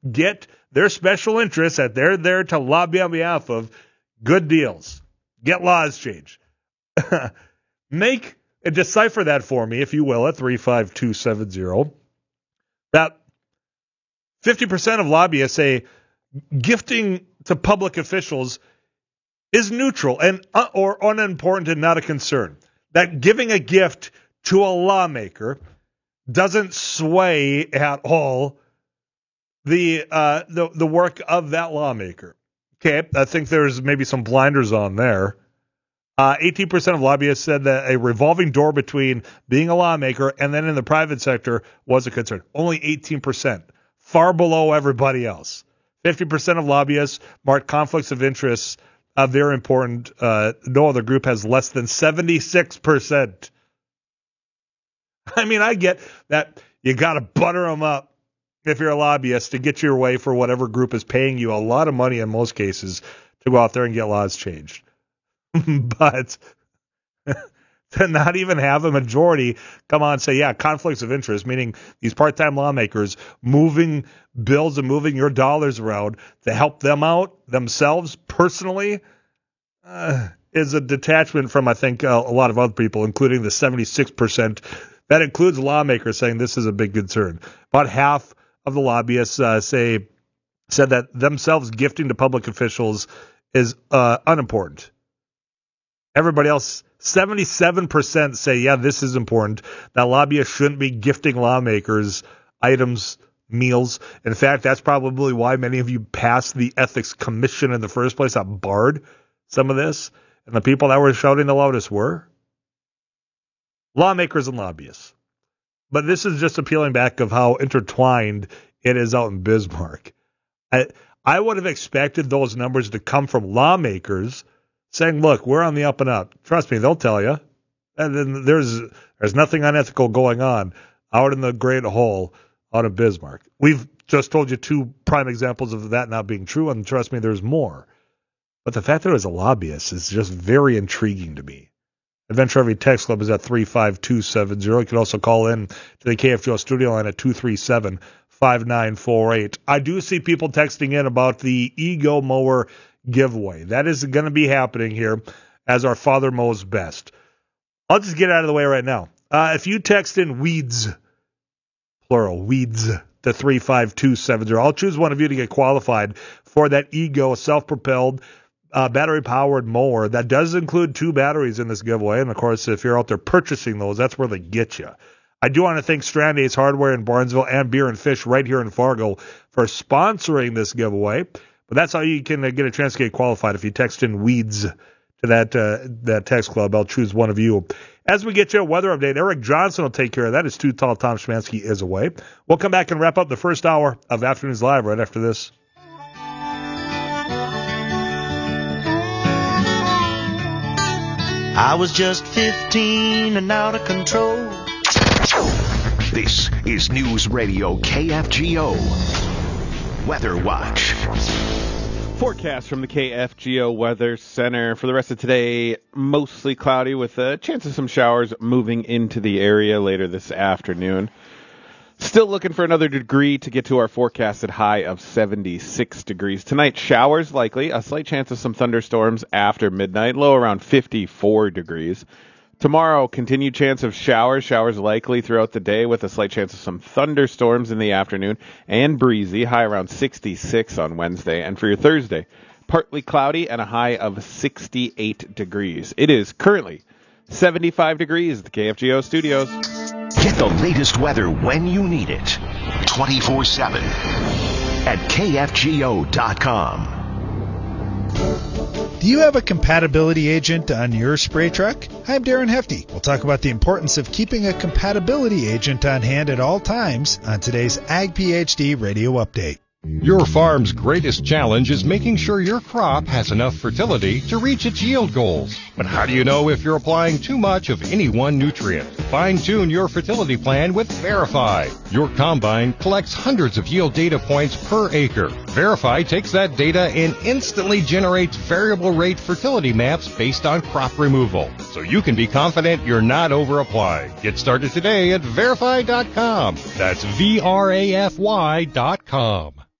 get their special interests that they're there to lobby on behalf of good deals. Get laws changed. Decipher that for me, if you will, at 35270. That 50% of lobbyists say gifting to public officials is neutral and or unimportant and not a concern. That giving a gift to a lawmaker doesn't sway at all the work of that lawmaker. Okay, I think there's maybe some blinders on there. 18% of lobbyists said that a revolving door between being a lawmaker and then in the private sector was a concern. Only 18%, far below everybody else. 50% of lobbyists marked conflicts of interest very important. No other group has less than 76%. I mean, I get that you got to butter them up if you're a lobbyist to get your way for whatever group is paying you a lot of money in most cases to go out there and get laws changed. But to not even have a majority come on and say, yeah, conflicts of interest, meaning these part-time lawmakers moving bills and moving your dollars around to help them out themselves personally is a detachment from, I think, a lot of other people, including the 76%. That includes lawmakers saying this is a big concern. About half of the lobbyists said that themselves gifting to public officials is unimportant. Everybody else, 77% say, yeah, this is important. That lobbyists shouldn't be gifting lawmakers items, meals. In fact, that's probably why many of you passed the Ethics Commission in the first place. That barred some of this. And the people that were shouting the loudest were lawmakers and lobbyists. But this is just a peeling back of how intertwined it is out in Bismarck. I would have expected those numbers to come from lawmakers saying, look, we're on the up and up. Trust me, they'll tell you. And then there's nothing unethical going on out in the great hole out of Bismarck. We've just told you two prime examples of that not being true, and trust me, there's more. But the fact that it was a lobbyist is just very intriguing to me. Adventure Every Text Club is at 35270. You can also call in to the KFGO studio line at 237-5948. I do see people texting in about the Ego Mower giveaway. That is going to be happening here as our father mows best. I'll just get out of the way right now. If you text in weeds, plural, weeds, to 35270, I'll choose one of you to get qualified for that Ego self-propelled battery-powered mower. That does include 2 batteries in this giveaway. And, of course, if you're out there purchasing those, that's where they get you. I do want to thank Strand Ace Hardware in Barnesville and Beer and Fish right here in Fargo for sponsoring this giveaway. But that's how you can get a chance to get qualified. If you text in weeds to that text club, I'll choose one of you. As we get you a weather update, Eric Johnson will take care of that. It's Too Tall. Tom Szymanski is away. We'll come back and wrap up the first hour of Afternoons Live right after this. I was just 15 and out of control. This is News Radio KFGO. Weather Watch. Forecast from the KFGO Weather Center. For the rest of today, mostly cloudy with a chance of some showers moving into the area later this afternoon. Still looking for another degree to get to our forecasted high of 76 degrees. Tonight, showers likely, a slight chance of some thunderstorms after midnight, low around 54 degrees. Tomorrow, continued chance of showers likely throughout the day with a slight chance of some thunderstorms in the afternoon and breezy, high around 66 on Wednesday. And for your Thursday, partly cloudy and a high of 68 degrees. It is currently 75 degrees at the KFGO studios. Get the latest weather when you need it. 24/7 at KFGO.com. Do you have a compatibility agent on your spray truck? I'm Darren Hefty. We'll talk about the importance of keeping a compatibility agent on hand at all times on today's Ag PhD Radio Update. Your farm's greatest challenge is making sure your crop has enough fertility to reach its yield goals. But how do you know if you're applying too much of any one nutrient? Fine-tune your fertility plan with Verify. Your combine collects hundreds of yield data points per acre. Verify takes that data and instantly generates variable rate fertility maps based on crop removal, so you can be confident you're not over-applying. Get started today at Verify.com. That's VRAFY.com.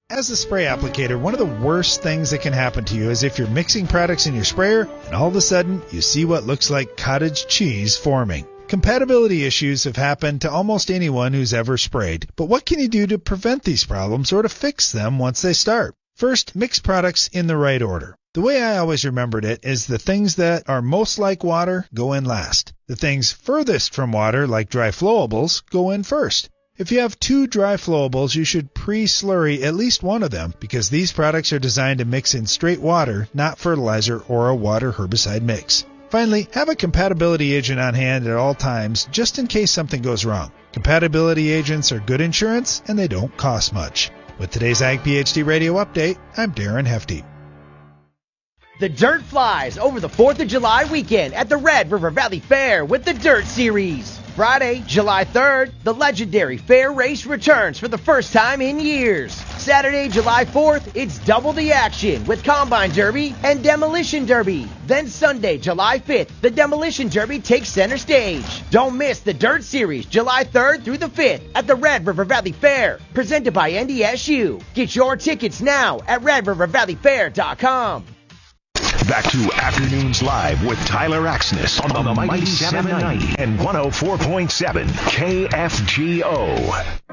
As a spray applicator, one of the worst things that can happen to you is if you're mixing products in your sprayer and all of a sudden you see what looks like cottage cheese forming. Compatibility issues have happened to almost anyone who's ever sprayed, but what can you do to prevent these problems or to fix them once they start? First, mix products in the right order. The way I always remembered it is the things that are most like water go in last. The things furthest from water, like dry flowables, go in first. If you have 2 dry flowables, you should pre-slurry at least one of them because these products are designed to mix in straight water, not fertilizer or a water herbicide mix. Finally, have a compatibility agent on hand at all times just in case something goes wrong. Compatibility agents are good insurance and they don't cost much. With today's Ag PhD Radio Update, I'm Darren Hefty. The Dirt flies over the 4th of July weekend at the Red River Valley Fair with the Dirt Series. Friday, July 3rd, the legendary fair race returns for the first time in years. Saturday, July 4th, it's double the action with Combine Derby and Demolition Derby. Then Sunday, July 5th, the Demolition Derby takes center stage. Don't miss the Dirt Series, July 3rd through the 5th at the Red River Valley Fair, presented by NDSU. Get your tickets now at RedRiverValleyFair.com. Back to Afternoons Live with Tyler Axness on the Mighty 790 and 104.7 KFGO.